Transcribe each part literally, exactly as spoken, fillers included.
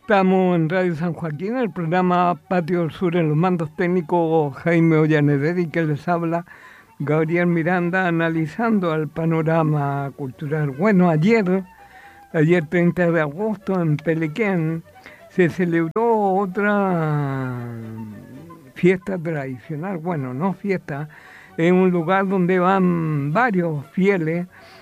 Estamos en Radio San Joaquín, el programa Patio del Sur, en los mandos técnicos Jaime Ollanederi, que les habla Gabriel Miranda, analizando el panorama cultural. Bueno, ayer, ayer treinta de agosto, en Pelequén, se celebró otra fiesta tradicional, bueno, no fiesta, es un lugar donde van varios fieles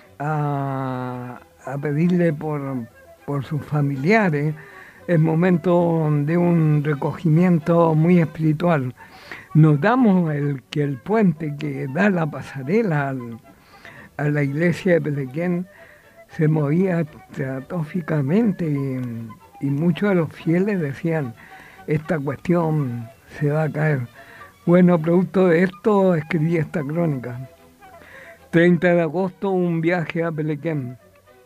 a, a pedirle por, por sus familiares. Es momento de un recogimiento muy espiritual. Notamos el, que el puente que da la pasarela al, a la iglesia de Pelequén se movía estratosféricamente y, y muchos de los fieles decían, esta cuestión se va a caer. Bueno, producto de esto escribí esta crónica. treinta de agosto, un viaje a Pelequén.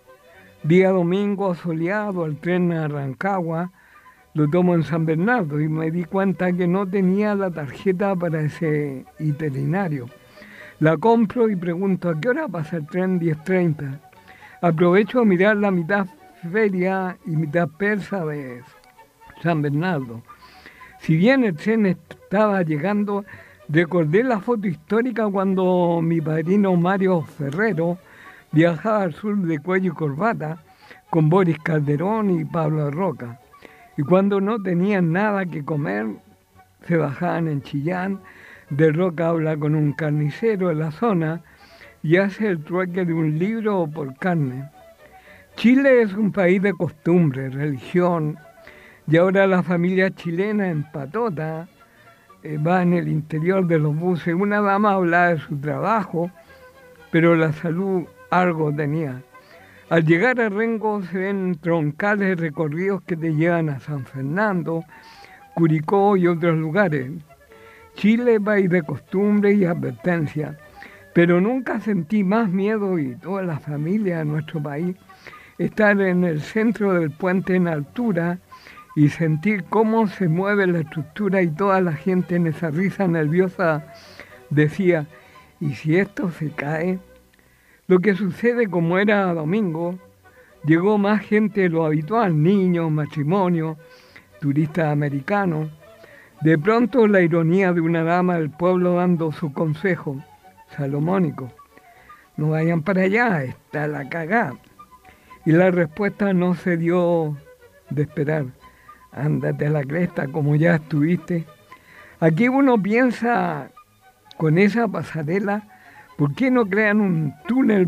Día domingo soleado, el tren a Rancagua, lo tomo en San Bernardo y me di cuenta que no tenía la tarjeta para ese itinerario. La compro y pregunto, ¿a qué hora pasa el tren? diez treinta. Aprovecho a mirar la mitad feria y mitad persa de San Bernardo. Si bien el tren estaba llegando, recordé la foto histórica cuando mi padrino Mario Ferrero viajaba al sur de cuello y corbata con Boris Calderón y Pablo Roca. Y cuando no tenían nada que comer, se bajaban en Chillán. De Roca habla con un carnicero de la zona y hace el trueque de un libro por carne. Chile es un país de costumbre, religión, y ahora la familia chilena en patota eh, va en el interior de los buses. Una dama hablaba de su trabajo, pero la salud algo tenía. Al llegar a Rengo se ven troncales recorridos que te llevan a San Fernando, Curicó y otros lugares. Chile, país de costumbre y advertencia, pero nunca sentí más miedo, y toda la familia de nuestro país, estar en el centro del puente en altura y sentir cómo se mueve la estructura y toda la gente en esa risa nerviosa decía, ¿y si esto se cae? Lo que sucede, como era domingo, llegó más gente de lo habitual, niños, matrimonios, turistas americanos. De pronto la ironía de una dama del pueblo dando su consejo salomónico, no vayan para allá, está la cagada. Y la respuesta no se dio de esperar, ándate a la cresta como ya estuviste. Aquí uno piensa, con esa pasarela, ¿por qué no crean un túnel